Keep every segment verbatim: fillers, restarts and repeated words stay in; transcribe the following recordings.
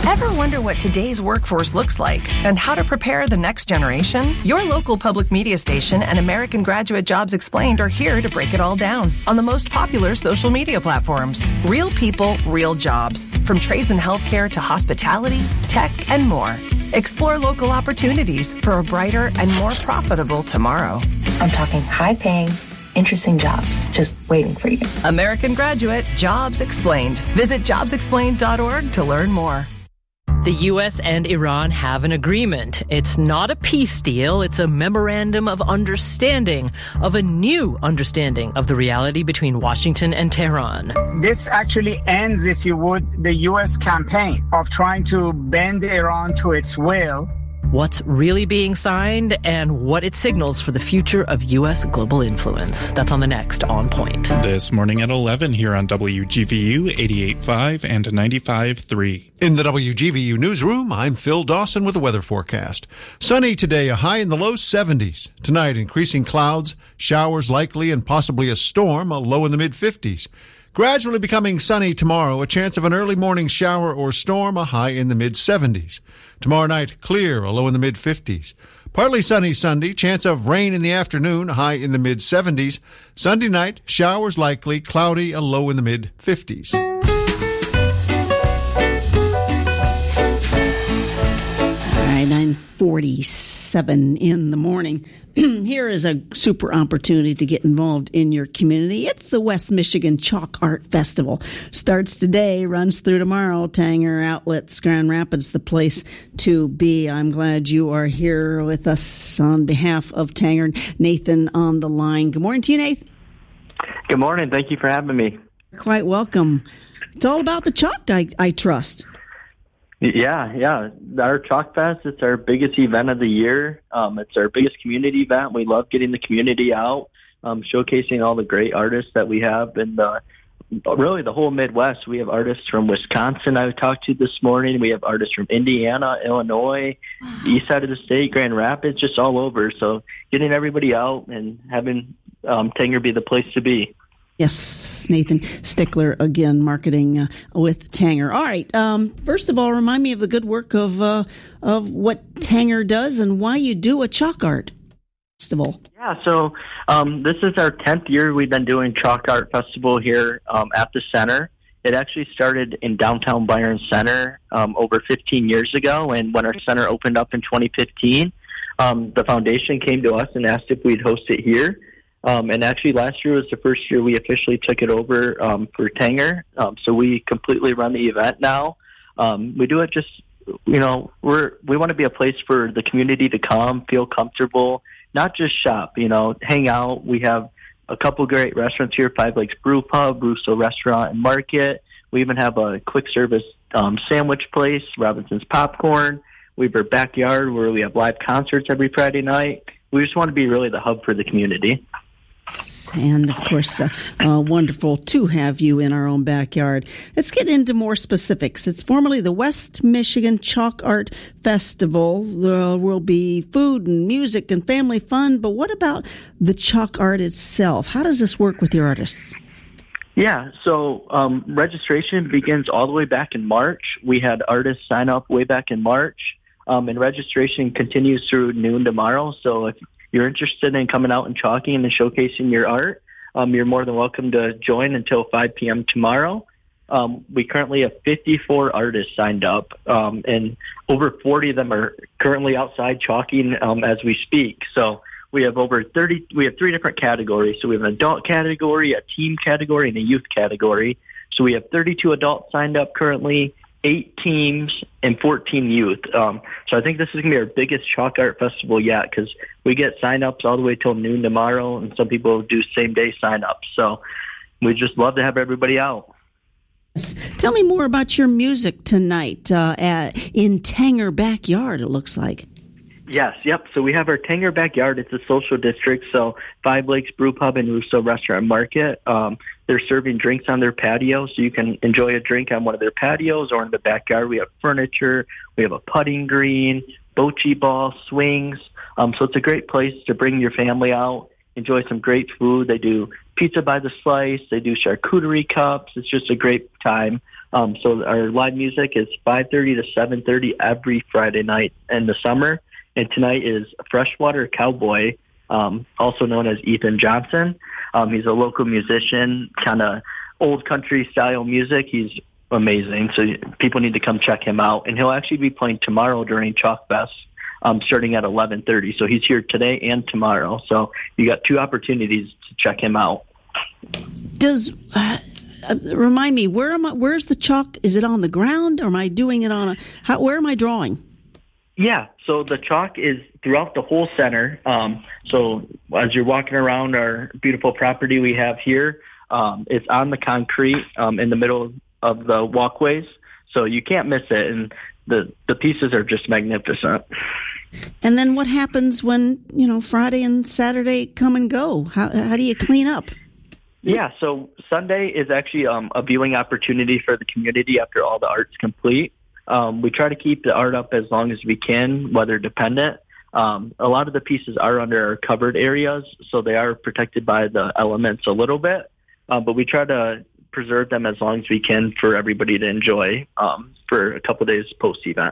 Ever wonder what today's workforce looks like and how to prepare the next generation? Your local public media station and American Graduate Jobs Explained are here to break it all down on the most popular social media platforms. Real people, real jobs, from trades and healthcare to hospitality, tech, and more. Explore local opportunities for a brighter and more profitable tomorrow. I'm talking high-paying, interesting jobs just waiting for you. American Graduate Jobs Explained. Visit jobs explained dot org to learn more. The U S and Iran have an agreement. It's not a peace deal. It's a memorandum of understanding, of a new understanding of the reality between Washington and Tehran. This actually ends, if you would, the U S campaign of trying to bend Iran to its will. What's really being signed and what it signals for the future of U S global influence. That's on the next On Point. This morning at eleven here on W G V U eighty-eight point five and ninety-five point three. In the W G V U newsroom, I'm Phil Dawson with the weather forecast. Sunny today, a high in the low seventies. Tonight, increasing clouds, showers likely, and possibly a storm, a low in the mid fifties. Gradually becoming sunny tomorrow, a chance of an early morning shower or storm, a high in the mid seventies. Tomorrow night, clear, a low in the mid fifties. Partly sunny Sunday, chance of rain in the afternoon, a high in the mid seventies. Sunday night, showers likely, cloudy, a low in the mid fifties. All right, nine forty-seven in the morning. Here is a super opportunity to get involved in your community. It's the West Michigan Chalk Art Festival. Starts today, runs through tomorrow. Tanger Outlets, Grand Rapids, the place to be. I'm glad you are here with us on behalf of Tanger. Nathan on the line. Good morning to you, Nathan. Good morning. Thank you for having me. Quite welcome. It's all about the chalk, I, I trust. Yeah, yeah. Our Chalk Fest, it's our biggest event of the year. Um, it's our biggest community event. We love getting the community out, um, showcasing all the great artists that we have in the, really the whole Midwest. We have artists from Wisconsin I talked to this morning. We have artists from Indiana, Illinois, wow. the east side of the state, Grand Rapids, just all over. So getting everybody out and having um, Tanger be the place to be. Yes, Nathan Stickler again, marketing uh, with Tanger. All right. Um, first of all, remind me of the good work of uh, of what Tanger does and why you do a chalk art festival. Yeah. So um, this is our tenth year we've been doing Chalk Art Festival here um, at the center. It actually started in downtown Byron Center um, over fifteen years ago, and when our center opened up in twenty fifteen, um, the foundation came to us and asked if we'd host it here. Um, and actually, last year was the first year we officially took it over um, for Tanger. Um, so we completely run the event now. Um, we do it just, you know, we're we want to be a place for the community to come, feel comfortable, not just shop, you know, hang out. We have a couple great restaurants here, Five Lakes Brew Pub, Russo Restaurant and Market. We even have a quick service um, sandwich place, Robinson's Popcorn. We have our backyard where we have live concerts every Friday night. We just want to be really the hub for the community. And, of course, uh, uh, wonderful to have you in our own backyard. Let's get into more specifics. It's formerly the West Michigan Chalk Art Festival. There will be food and music and family fun, but what about the chalk art itself? How does this work with your artists? Yeah, so um, registration begins all the way back in March. We had artists sign up way back in March, um, and registration continues through noon tomorrow. So if you're interested in coming out and chalking and showcasing your art, um, you're more than welcome to join until five p.m. tomorrow. Um, we currently have fifty-four artists signed up, um, and over forty of them are currently outside chalking um, as we speak. So we have over thirty. We have three different categories. So we have an adult category, a teen category, and a youth category. So we have thirty-two adults signed up currently, eight teams, and fourteen youth. Um, so I think this is going to be our biggest chalk art festival yet, because we get sign-ups all the way till noon tomorrow, and some people do same-day sign-ups. So we just love to have everybody out. Tell me more about your music tonight uh, at, in Tanger Backyard, it looks like. Yes, yep. So we have our Tanger Backyard. It's a social district, so Five Lakes Brew Pub and Russo Restaurant and Market. Um, they're serving drinks on their patio, so you can enjoy a drink on one of their patios or in the backyard. We have furniture. We have a putting green, bocce ball, swings. Um, so it's a great place to bring your family out, enjoy some great food. They do pizza by the slice. They do charcuterie cups. It's just a great time Um, so our live music is five thirty to seven thirty every Friday night in the summer. And tonight is Freshwater Cowboy, um, also known as Ethan Johnson. Um, he's a local musician, kind of old country style music. He's amazing. So people need to come check him out. And he'll actually be playing tomorrow during Chalk Fest, um, starting at eleven thirty. So he's here today and tomorrow. So you got two opportunities to check him out. Does uh, uh, remind me, where am I? Where's the chalk? Is it on the ground, or am I doing it on a? How, where am I drawing? Yeah, so the chalk is throughout the whole center. Um, so as you're walking around our beautiful property we have here, um, it's on the concrete um, in the middle of the walkways, so you can't miss it. And the the pieces are just magnificent. And then what happens when, you know, Friday and Saturday come and go? How how do you clean up? Yeah, so Sunday is actually um, a viewing opportunity for the community after all the art's complete. Um, we try to keep the art up as long as we can, weather dependent. Um, a lot of the pieces are under our covered areas, so they are protected by the elements a little bit. Uh, but we try to preserve them as long as we can for everybody to enjoy um, for a couple days post-event.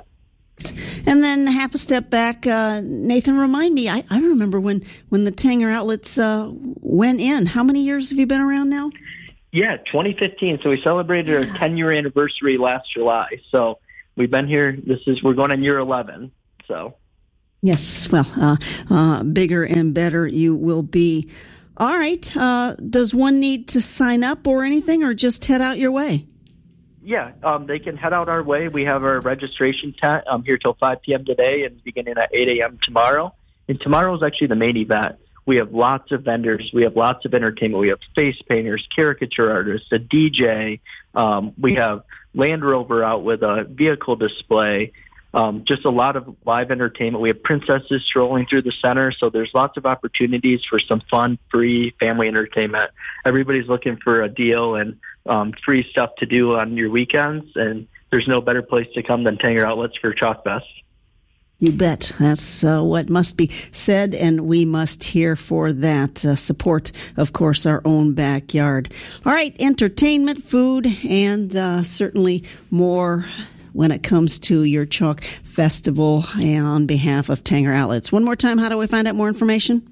And then half a step back, uh, Nathan, remind me, I, I remember when, when the Tanger Outlets uh, went in. How many years have you been around now? Yeah, twenty fifteen. So we celebrated our ten-year anniversary last July. So we've been here. This is we're going on year eleven. So yes, well, uh, uh, bigger and better you will be. All right. Uh, does one need to sign up or anything, or just head out your way? Yeah, um, they can head out our way. We have our registration tent um, here till five p.m. today and beginning at eight a.m. tomorrow. And tomorrow is actually the main event. We have lots of vendors. We have lots of entertainment. We have face painters, caricature artists, a D J. Um, we have Land Rover out with a vehicle display. Um, just a lot of live entertainment. We have princesses strolling through the center, so there's lots of opportunities for some fun, free family entertainment. Everybody's looking for a deal and um, free stuff to do on your weekends, and there's no better place to come than Tanger Outlets for Chalk Fest. You bet. That's uh, what must be said, and we must hear for that. Uh, support, of course, our own backyard. All right, entertainment, food, and uh, certainly more when it comes to your Chalk Festival on behalf of Tanger Outlets. One more time, how do we find out more information?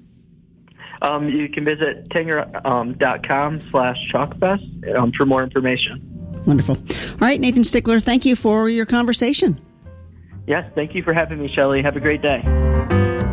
Um, you can visit tanger dot com slash chalkfest um, for more information. Wonderful. All right, Nathan Stickler, thank you for your conversation. Yes, thank you for having me, Shelley. Have a great day.